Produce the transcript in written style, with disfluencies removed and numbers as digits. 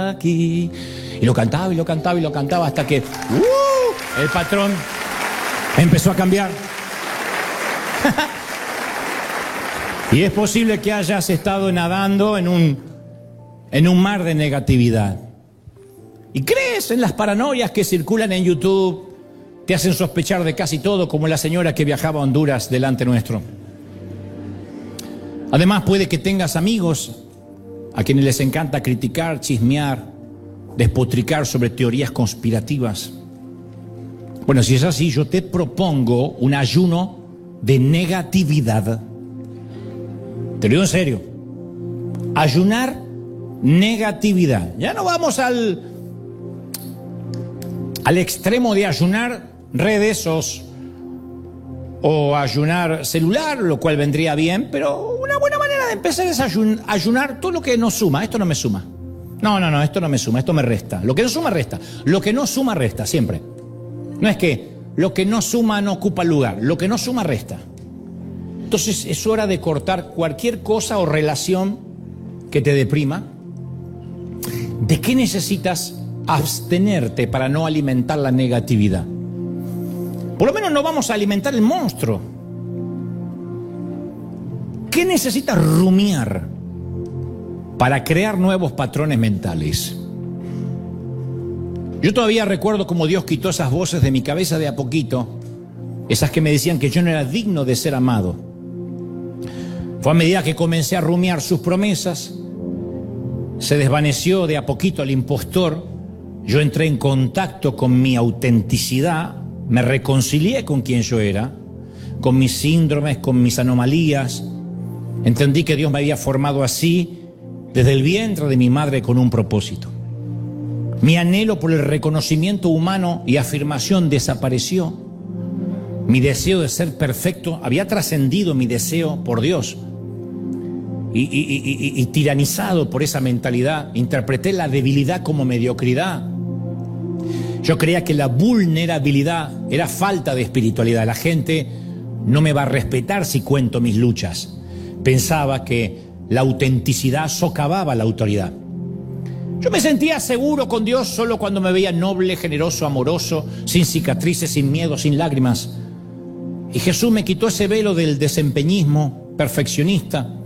aquí. Y lo cantaba y lo cantaba y lo cantaba hasta que el patrón empezó a cambiar. Y es posible que hayas estado nadando en un mar de negatividad. Y crees en las paranoias que circulan en YouTube, te hacen sospechar de casi todo, como la señora que viajaba a Honduras delante nuestro. Además, puede que tengas amigos a quienes les encanta criticar, chismear, despotricar sobre teorías conspirativas. Bueno, si es así, yo te propongo un ayuno de negatividad. Te lo digo en serio. Ayunar negatividad. Ya no vamos al extremo de ayunar redes o ayunar celular, lo cual vendría bien, pero una buena manera de empezar es ayunar todo lo que no suma. Esto no me suma. No, esto no me suma, esto me resta. Lo que no suma, resta. Lo que no suma, resta, siempre. No es que lo que no suma no ocupa lugar, lo que no suma, resta. Entonces es hora de cortar cualquier cosa o relación que te deprima. ¿De qué necesitas abstenerte para no alimentar la negatividad? Por lo menos no vamos a alimentar el monstruo. ¿Qué necesitas rumiar para crear nuevos patrones mentales? Yo todavía recuerdo cómo Dios quitó esas voces de mi cabeza de a poquito, esas que me decían que yo no era digno de ser amado. Fue a medida que comencé a rumiar sus promesas, se desvaneció de a poquito el impostor, yo entré en contacto con mi autenticidad, me reconcilié con quien yo era, con mis síndromes, con mis anomalías. Entendí que Dios me había formado así desde el vientre de mi madre con un propósito. Mi anhelo por el reconocimiento humano y afirmación desapareció. Mi deseo de ser perfecto había trascendido mi deseo por Dios. Y tiranizado por esa mentalidad, interpreté la debilidad como mediocridad. Yo creía que la vulnerabilidad era falta de espiritualidad. La gente no me va a respetar si cuento mis luchas. Pensaba que la autenticidad socavaba la autoridad. Yo me sentía seguro con Dios solo cuando me veía noble, generoso, amoroso, sin cicatrices, sin miedo, sin lágrimas. Y Jesús me quitó ese velo del desempeñismo perfeccionista